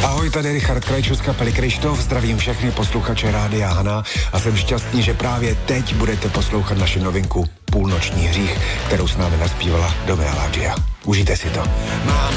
Ahoj, tady Richard Krajčů z kapely Krištof, zdravím všechny posluchače Rádia Hana a jsem šťastný, že právě teď budete poslouchat naši novinku Půlnoční hřích, kterou s námi naspívala Dobrá Láďia. Užijte si to.